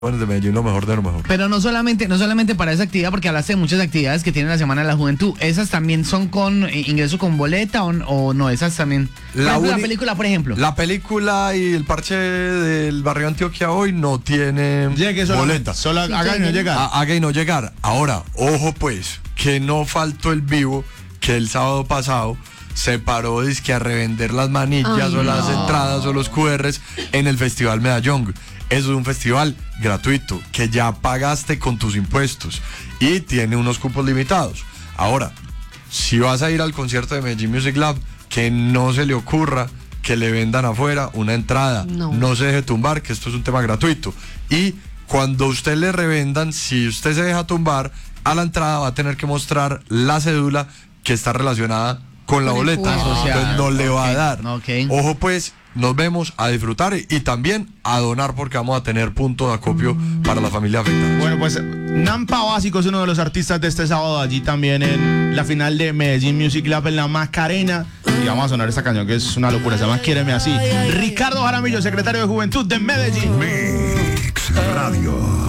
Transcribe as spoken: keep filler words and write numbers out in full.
Bueno, de Medellín lo mejor de lo mejor. Pero no solamente, no solamente para esa actividad, porque hablaste de muchas actividades que tiene la Semana de la Juventud. ¿Esas también son con eh, ingreso con boleta o, o no? Esas también. Por La, ejemplo, la uni- película, por ejemplo. La película y el parche del barrio Antioquia hoy no tiene Llegue solo, boleta. solo Sí, haga y no llegue. llegar. Ha- Haga y no llegar. Ahora, ojo pues, que no faltó el vivo que el sábado pasado se paró dizque a revender las manillas Ay, o las no. entradas o los Q Rs en el Festival Medallón. Eso es un festival gratuito que ya pagaste con tus impuestos y tiene unos cupos limitados. Ahora, si vas a ir al concierto de Medellín Music Lab, que no se le ocurra que le vendan afuera una entrada. No. No se deje tumbar, que esto es un tema gratuito. Y cuando usted le revendan, si usted se deja tumbar, a la entrada va a tener que mostrar la cédula que está relacionada con la Con el boleta. cupo. Entonces no le va a Ok, dar. ok. Ojo pues, nos vemos a disfrutar y, y también a donar porque vamos a tener punto de acopio para la familia afectada. Bueno, pues Nampa Básico es uno de los artistas de este sábado, allí también en la final de Medellín Music Lab en la Macarena. Y vamos a sonar esta canción que es una locura, se llama Quiéreme Así. Ricardo Jaramillo, secretario de Juventud de Medellín. Mix Radio.